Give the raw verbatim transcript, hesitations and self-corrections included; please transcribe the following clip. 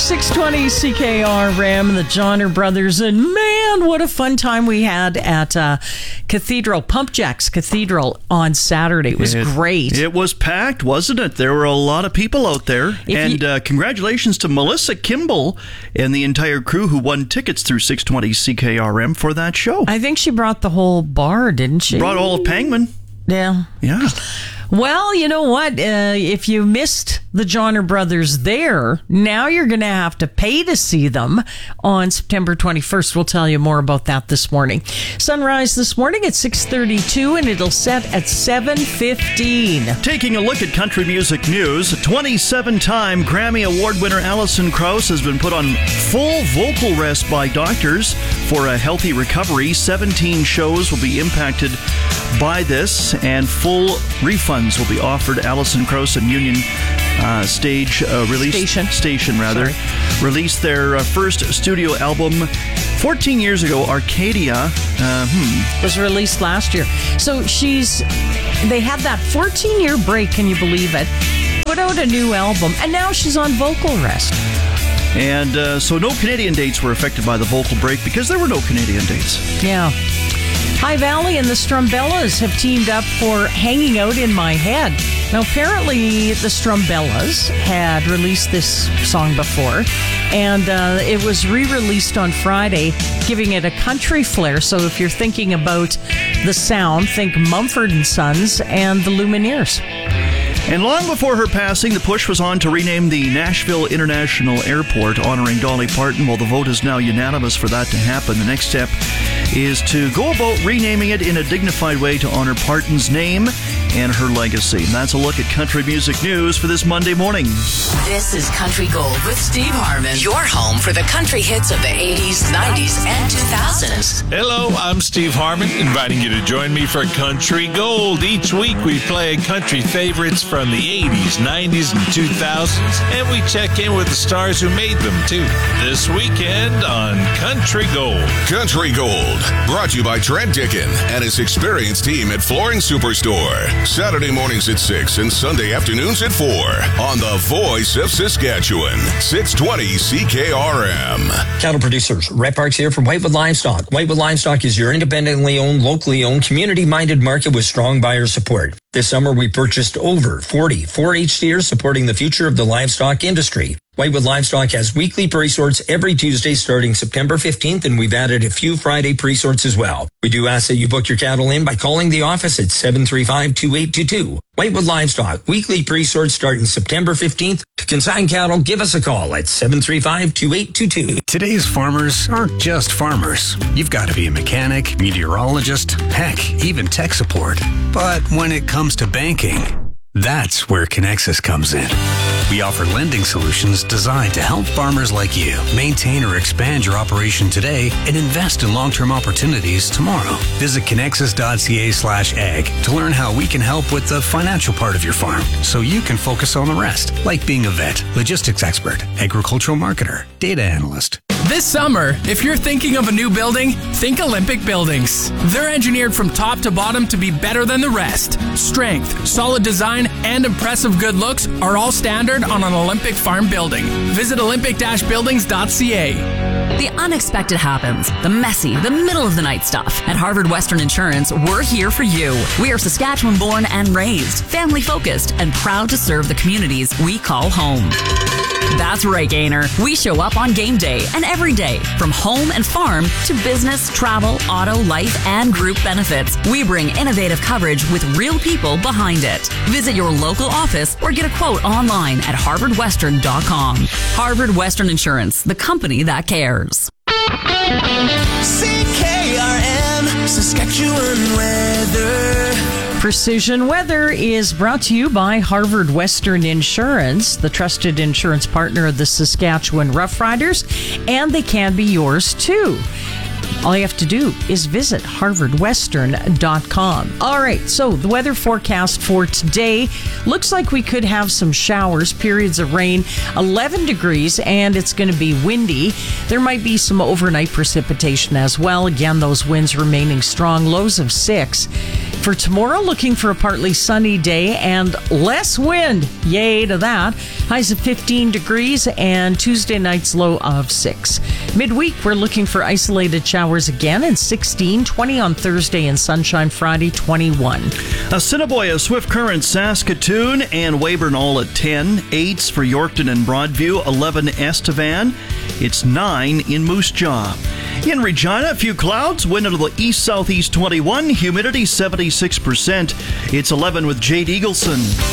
six twenty C K R M and the Johnner Brothers. And man, what a fun time we had at uh, Cathedral, Pump Jacks Cathedral on Saturday. It was it, great. It was packed, wasn't it? There were a lot of people out there. If and you, uh, congratulations to Melissa Kimball and the entire crew who won tickets through six twenty C K R M for that show. I think she brought the whole bar, didn't she? Brought all of Pangman. Yeah. Yeah. Well, you know what? Uh, if you missed the Johnner Brothers there, now you're going to have to pay to see them on September twenty-first. We'll tell you more about that this morning. Sunrise this morning at six thirty-two, and it'll set at seven fifteen. Taking a look at country music news, twenty-seven-time Grammy Award winner Alison Krauss has been put on full vocal rest by doctors for a healthy recovery. seventeen shows will be impacted by this, and full refunds will be offered. Alison Krauss and Union uh, Stage uh, released Station, Station rather Sorry. released their uh, first studio album fourteen years ago. Arcadia uh, hmm. was released last year. So she's they had that fourteen-year break. Can you believe it? Put out a new album, and now she's on vocal rest. And uh, so no Canadian dates were affected by the vocal break because there were no Canadian dates. Yeah. High Valley and the Strumbellas have teamed up for Hanging Out in My Head. Now, apparently, the Strumbellas had released this song before, and uh, it was re-released on Friday, giving it a country flair. So if you're thinking about the sound, think Mumford and Sons and the Lumineers. And long before her passing, the push was on to rename the Nashville International Airport, honoring Dolly Parton. Well, the vote is now unanimous for that to happen. The next step is to go about renaming it in a dignified way to honor Parton's name and her legacy. And that's a look at country music news for this Monday morning. This is Country Gold with Steve Harmon, your home for the country hits of the eighties, nineties, and two thousands. Hello, I'm Steve Harmon, inviting you to join me for Country Gold. Each week we play country favorites from the eighties, nineties, and two thousands, and we check in with the stars who made them, too. This weekend on Country Gold. Country Gold, brought to you by Trent Dickin and his experienced team at Flooring Superstore. Saturday mornings at six and Sunday afternoons at four on the Voice of Saskatchewan, six twenty C K R M. Cattle producers, Red Parks here from Whitewood Livestock. Whitewood Livestock is your independently owned, locally owned, community-minded market with strong buyer support. This summer, we purchased over forty four H steers supporting the future of the livestock industry. Whitewood Livestock has weekly pre-sorts every Tuesday starting September fifteenth, and we've added a few Friday pre-sorts as well. We do ask that you book your cattle in by calling the office at seven three five, two eight two two. Whitewood Livestock, weekly pre-sorts starting September fifteenth. To consign cattle, give us a call at seven three five, two eight two two. Today's farmers aren't just farmers. You've got to be a mechanic, meteorologist, heck, even tech support. But when it comes to banking, that's where Connexus comes in. We offer lending solutions designed to help farmers like you maintain or expand your operation today and invest in long-term opportunities tomorrow. Visit connexus.ca slash ag to learn how we can help with the financial part of your farm so you can focus on the rest, like being a vet, logistics expert, agricultural marketer, data analyst. This summer, if you're thinking of a new building, think Olympic Buildings. They're engineered from top to bottom to be better than the rest. Strength, solid design, and impressive good looks are all standard on an Olympic Farm building. Visit olympic dash buildings dot c a. The unexpected happens. The messy, the middle of the night stuff. At Harvard Western Insurance, we're here for you. We are Saskatchewan born and raised, family focused, and proud to serve the communities we call home. That's right, Gainer. We show up on game day and every day, from home and farm to business, travel, auto, life, and group benefits. We bring innovative coverage with real people behind it. Visit your local office or get a quote online at harvard western dot com. Harvard Western Insurance, the company that cares. C K R M, Saskatchewan weather. Precision Weather is brought to you by Harvard Western Insurance, the trusted insurance partner of the Saskatchewan Roughriders, and they can be yours too. All you have to do is visit harvard western dot com. All right, so the weather forecast for today looks like we could have some showers, periods of rain, eleven degrees, and it's going to be windy. There might be some overnight precipitation as well. Again, those winds remaining strong, lows of six. For tomorrow, looking for a partly sunny day and less wind. Yay to that. Highs of fifteen degrees and Tuesday night's low of six. Midweek, we're looking for isolated showers again and sixteen, twenty on Thursday and sunshine Friday, twenty-one. Assiniboia, Swift Current, Saskatoon, and Weyburn all at ten. eights for Yorkton and Broadview, eleven Estevan. It's nine in Moose Jaw. In Regina, a few clouds, wind out of the east-southeast twenty-one, humidity seventy-six percent. It's eleven with Jade Eagleson.